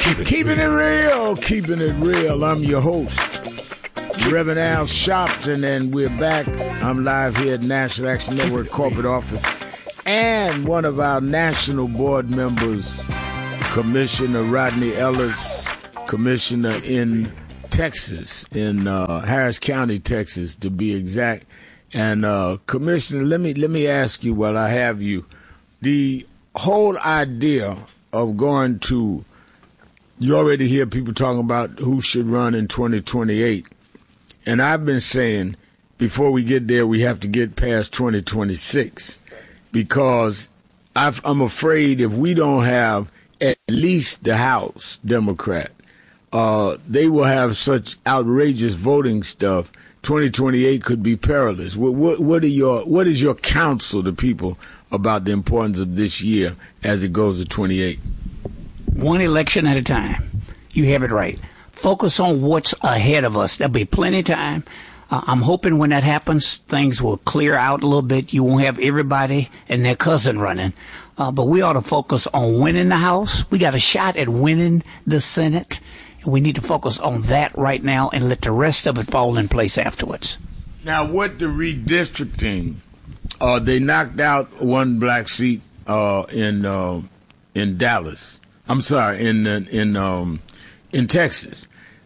Keeping it real. I'm your host, Reverend Al Sharpton, and we're back. I'm live here at National Action Network corporate office, and one of our national board members, Commissioner Rodney Ellis, Commissioner in Texas, in Harris County, Texas, to be exact. And Commissioner, let me ask you while I have you, the whole idea of going to, you already hear people talking about who should run in 2028. And I've been saying before we get there, we have to get past 2026, because I'm afraid if we don't have at least the House Democrat, they will have such outrageous voting stuff. 2028 could be perilous. What is your counsel to people about the importance of this year as it goes to 28? One election at a time. You have it right. Focus on what's ahead of us. There'll be plenty of time. I'm hoping when that happens, things will clear out a little bit. You won't have everybody and their cousin running. But we ought to focus on winning the House. We got a shot at winning the Senate. We need to focus on that right now and let the rest of it fall in place afterwards. Now, what the redistricting, they knocked out one black seat in Dallas. I'm sorry, in Texas.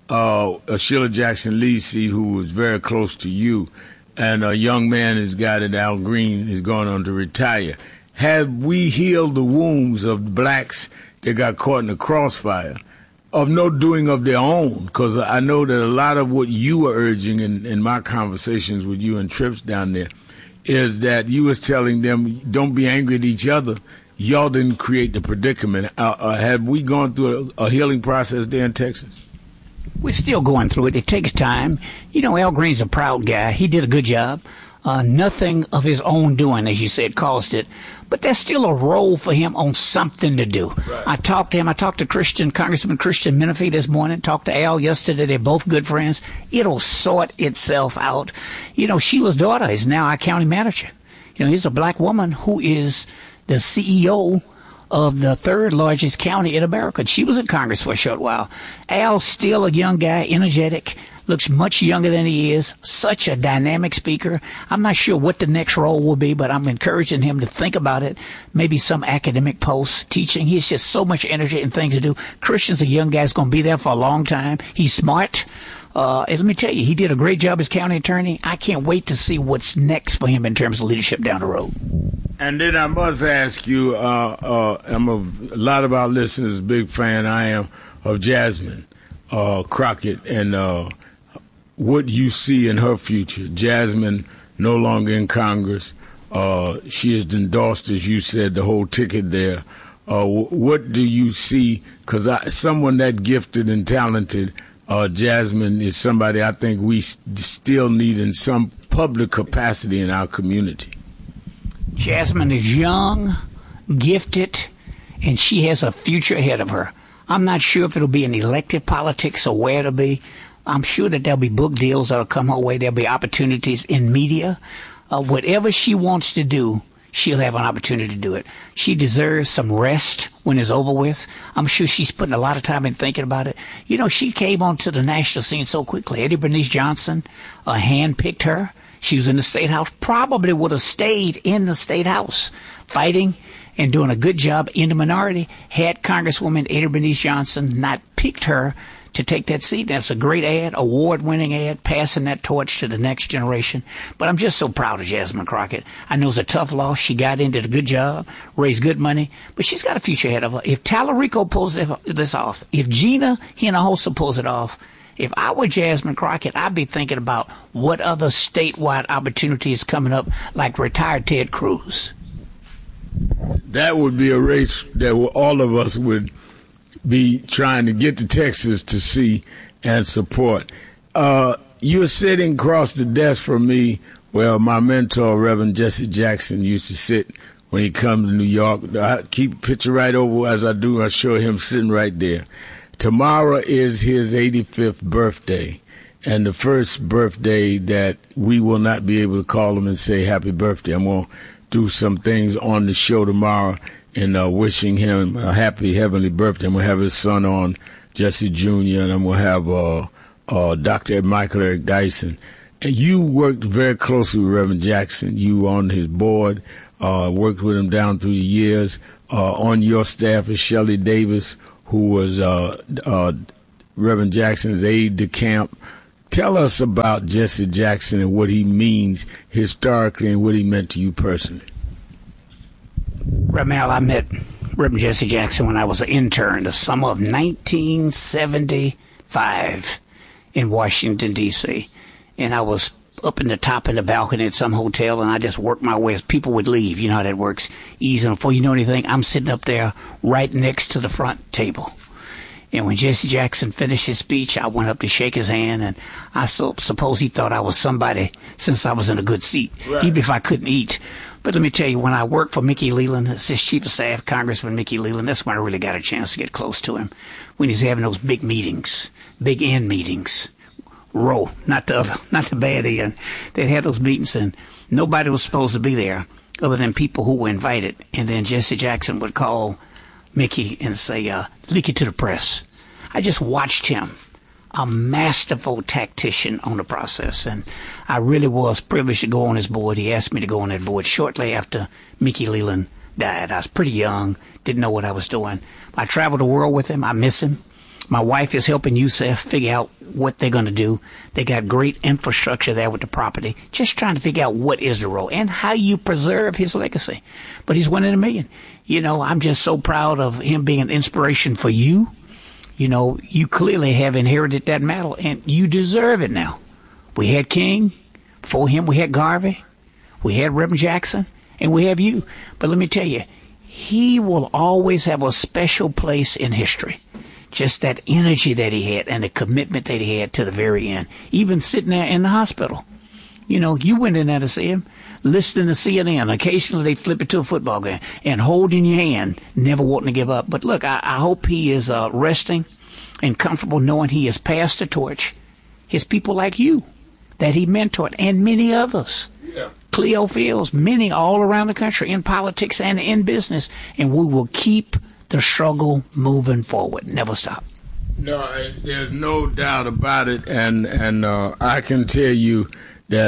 Sheila Jackson Lee seat, who was very close to you, and a young man has got it. Al Green is going on to retire. Have we healed the wounds of blacks that got caught in the crossfire of no doing of their own? Because I know that a lot of what you were urging in my conversations with you and trips down there is that you was telling them, don't be angry at each other. Y'all didn't create the predicament. Have we gone through a healing process there in Texas? We're still going through it. It takes time. You know, Al Green's a proud guy. He did a good job. Nothing of his own doing, as you said, caused it. But there's still a role for him on something to do. Right. I talked to him. I talked to Congressman Christian Menifee this morning. Talked to Al yesterday. They're both good friends. It'll sort itself out. You know, Sheila's daughter is now our county manager. You know, he's a black woman who is the CEO of the third largest county in America. She was in Congress for a short while. Al's still a young guy, energetic, looks much younger than he is, such a dynamic speaker. I'm not sure what the next role will be, but I'm encouraging him to think about it. Maybe some academic post, teaching. He's just so much energy and things to do. Christian's a young guy. He's going to be there for a long time. He's smart. And let me tell you, he did a great job as county attorney. I can't wait to see what's next for him in terms of leadership down the road. And then I must ask you, a lot of our listeners, big fan I am of Jasmine Crockett, and what you see in her future. Jasmine no longer in Congress. She has endorsed, as you said, the whole ticket there. What do you see? Because someone that gifted and talented, Jasmine is somebody I think we still need in some public capacity in our community. Jasmine is young, gifted, and she has a future ahead of her. I'm not sure if it'll be in elective politics or where it'll be. I'm sure that there'll be book deals that'll come her way. There'll be opportunities in media. Whatever she wants to do, she'll have an opportunity to do it. She deserves some rest when it's over with. I'm sure she's putting a lot of time in thinking about it. You know, she came onto the national scene so quickly. Eddie Bernice Johnson handpicked her. She was in the State House, probably would have stayed in the State House fighting and doing a good job in the minority had Congresswoman Eddie Bernice Johnson not picked her to take that seat. That's a great ad, award-winning ad, passing that torch to the next generation. But I'm just so proud of Jasmine Crockett. I know it's a tough loss. She got in, did a good job, raised good money, but she's got a future ahead of her. If Tallarico pulls this off, if Gina Hinojosa pulls it off, if I were Jasmine Crockett, I'd be thinking about what other statewide opportunities coming up, like retired Ted Cruz. That would be a race that all of us would be trying to get to Texas to see and support. You're sitting across the desk from me where my mentor, Reverend Jesse Jackson, used to sit when he comes to New York. I keep a picture right over as I do. I show him sitting right there. Tomorrow is his 85th birthday, and the first birthday that we will not be able to call him and say happy birthday. I'm going to do some things on the show tomorrow and wishing him a happy heavenly birthday. I'm going to have his son on, Jesse Jr., and I'm going to have Dr. Michael Eric Dyson. And you worked very closely with Reverend Jackson. You on his board, worked with him down through the years. On your staff is Shelley Davis, who was Reverend Jackson's aide de camp. Tell us about Jesse Jackson and what he means historically and what he meant to you personally. Reverend Al, I met Reverend Jesse Jackson when I was an intern the summer of 1975 in Washington, D.C. And I was up in the top in the balcony at some hotel, and I just worked my way as people would leave. You know how that works. Easy. And before you know anything, I'm sitting up there right next to the front table. And when Jesse Jackson finished his speech, I went up to shake his hand, and I suppose he thought I was somebody since I was in a good seat, right, even if I couldn't eat. But let me tell you, when I worked for Mickey Leland, as his chief of staff, Congressman Mickey Leland, that's when I really got a chance to get close to him, when he's having those big meetings, big end meetings. Row, not the bad end. They'd had those meetings, and nobody was supposed to be there other than people who were invited. And then Jesse Jackson would call Mickey and say, leak it to the press. I just watched him, a masterful tactician on the process, and I really was privileged to go on his board. He asked me to go on that board shortly after Mickey Leland died. I was pretty young, didn't know what I was doing. I traveled the world with him. I miss him. My wife is helping USEF figure out what they're going to do. They got great infrastructure there with the property. Just trying to figure out what is the role and how you preserve his legacy. But he's one in a million. You know, I'm just so proud of him being an inspiration for you. You know, you clearly have inherited that mantle, and you deserve it now. We had King. Before him, we had Garvey. We had Reverend Jackson. And we have you. But let me tell you, he will always have a special place in history. Just that energy that he had and the commitment that he had to the very end. Even sitting there in the hospital. You know, you went in there to see him, listening to CNN. Occasionally they flip it to a football game and holding your hand, never wanting to give up. But look, I hope he is resting and comfortable knowing he has passed the torch. His people like you that he mentored and many others. Yeah. Cleo Fields, many all around the country in politics and in business. And we will keep the struggle moving forward. Never stop. No, there's no doubt about it. And I can tell you that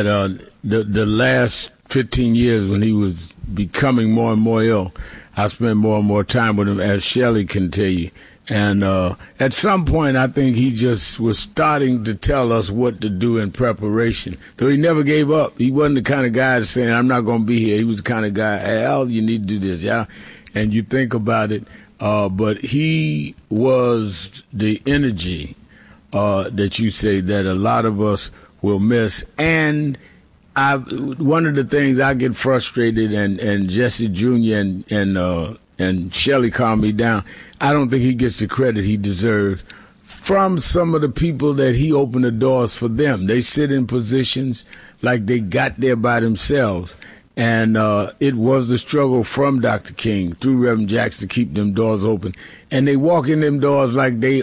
the last 15 years when he was becoming more and more ill, I spent more and more time with him, as Shelley can tell you. And at some point, I think he just was starting to tell us what to do in preparation. Though he never gave up. He wasn't the kind of guy saying, I'm not going to be here. He was the kind of guy, Al, you need to do this, yeah? And you think about it. But he was the energy that you say that a lot of us will miss. And one of the things I get frustrated, and Jesse Jr. and Shelley calmed me down, I don't think he gets the credit he deserves from some of the people that he opened the doors for them. They sit in positions like they got there by themselves. And it was the struggle from Dr. King through Reverend Jackson to keep them doors open. And they walk in them doors like they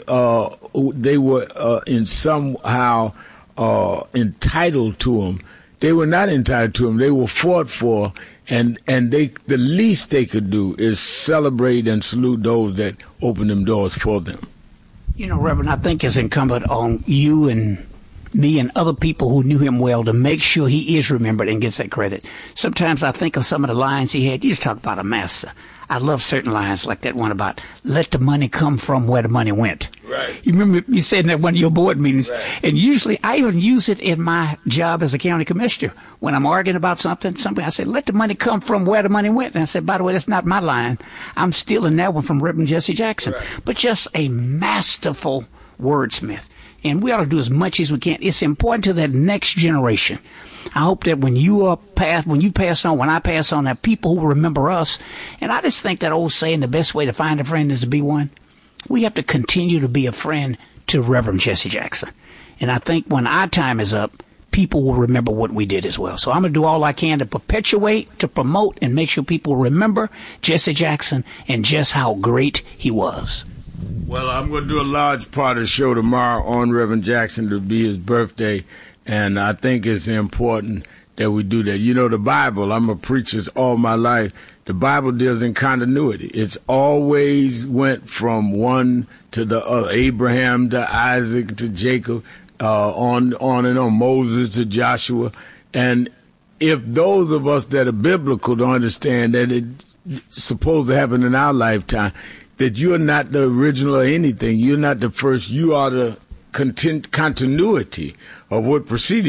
were in somehow entitled to them. They were not entitled to them. They were fought for. And the least they could do is celebrate and salute those that opened them doors for them. You know, Reverend, I think it's incumbent on you and me and other people who knew him well to make sure he is remembered and gets that credit. Sometimes I think of some of the lines he had. You just talk about a master. I love certain lines like that one about let the money come from where the money went. Right. You remember you said that at one of your board meetings. Right. And usually I even use it in my job as a county commissioner. When I'm arguing about something, I say, let the money come from where the money went. And I said, by the way, that's not my line. I'm stealing that one from Reverend Jesse Jackson. Right. But just a masterful wordsmith. And we ought to do as much as we can. It's important to that next generation. I hope that when you pass on, when I pass on, that people who remember us. And I just think that old saying, the best way to find a friend is to be one. We have to continue to be a friend to Reverend Jesse Jackson. And I think when our time is up, people will remember what we did as well. So I'm going to do all I can to perpetuate, to promote, and make sure people remember Jesse Jackson and just how great he was. Well, I'm going to do a large part of the show tomorrow on Reverend Jackson to be his birthday, and I think it's important that we do that. You know, the Bible, I'm a preacher all my life. The The Bible deals in continuity. It's always went from one to the other. Abraham to Isaac to Jacob, on and on, Moses to Joshua. And if those of us that are biblical don't understand that it's supposed to happen in our lifetime, that you're not the original or anything, you're not the first, you are the continuity of what preceded